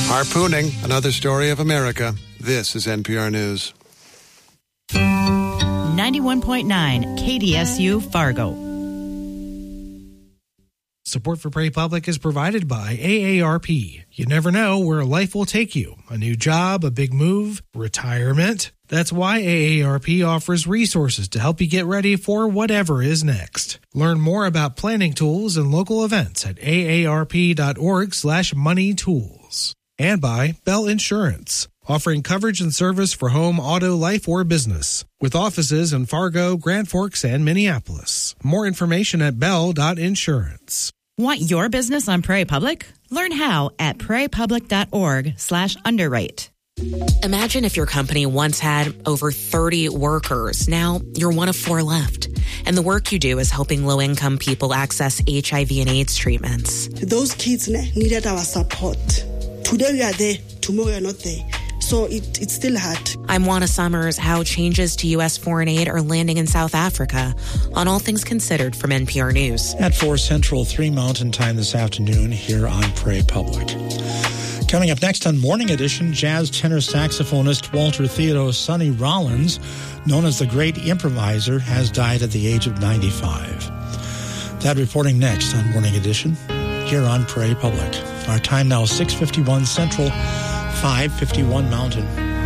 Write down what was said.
Harpooning, another story of America. This is NPR News. 91.9 KDSU Fargo. Support for Prairie Public is provided by AARP. You never know where life will take you. A new job, a big move, retirement. That's why AARP offers resources to help you get ready for whatever is next. Learn more about planning tools and local events at aarp.org/moneytools. And by Bell Insurance, offering coverage and service for home, auto, life, or business, with offices in Fargo, Grand Forks, and Minneapolis. More information at bell.insurance. Want your business on Prairie Public? Learn how at prairiepublic.org/underwrite. Imagine if your company once had over 30 workers. Now you're one of 4 left. And the work you do is helping low-income people access HIV and AIDS treatments. Those kids needed our support. Today we are there, tomorrow we are not there. So it's still hard. I'm Juana Summers. How changes to U.S. foreign aid are landing in South Africa on All Things Considered from NPR News. At 4 Central, 3 Mountain Time this afternoon here on Prairie Public. Coming up next on Morning Edition, jazz tenor saxophonist Walter Theodore Sonny Rollins, known as the Great Improviser, has died at the age of 95. That reporting next on Morning Edition here on Prairie Public. Our time now 6:51 Central, 5:51 Mountain.